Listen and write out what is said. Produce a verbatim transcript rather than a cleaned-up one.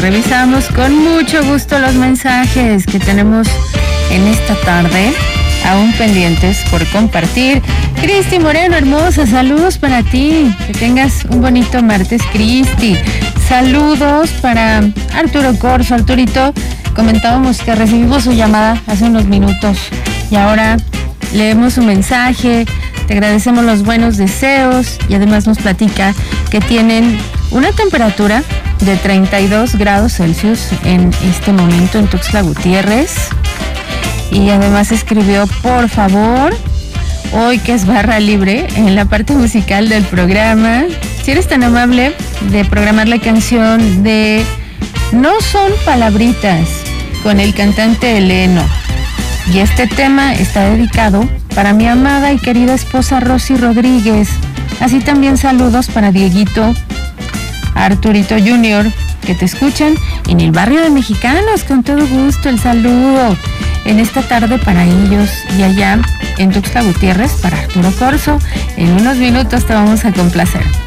revisamos con mucho gusto los mensajes que tenemos en esta tarde, aún pendientes por compartir. Cristi Moreno, hermosa, saludos para ti. Que tengas un bonito martes, Cristi. Saludos para Arturo Corso. Arturito, comentábamos que recibimos su llamada hace unos minutos y ahora leemos su mensaje. Te agradecemos los buenos deseos y además nos platica que tienen una temperatura de treinta y dos grados Celsius en este momento en Tuxtla Gutiérrez. Y además escribió, por favor, hoy que es barra libre en la parte musical del programa, si eres tan amable de programar la canción de No son palabritas con el cantante Eleno. Y este tema está dedicado para mi amada y querida esposa Rosy Rodríguez. Así también saludos para Dieguito, Arturito junior, que te escuchan en el barrio de Mexicanos. Con todo gusto el saludo en esta tarde para ellos, y allá en Tuxtla Gutiérrez para Arturo Corso. En unos minutos te vamos a complacer.